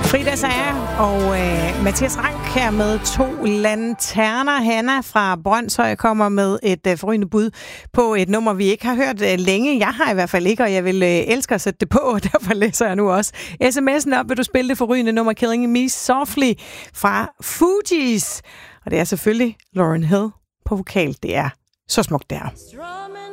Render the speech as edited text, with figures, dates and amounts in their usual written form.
Frida Sager og Mathias Rank her med 2 lanterner. Hanna fra Brønshøj kommer med et forrygende bud på et nummer, vi ikke har hørt længe. Jeg har i hvert fald ikke, og jeg vil elske at sætte det på, og derfor læser jeg nu også sms'en op. Vil du spille det forrygende nummer Killing Me Softly fra Fugees? Og det er selvfølgelig Lauryn Hill på vokal. Det er så smukt, det her.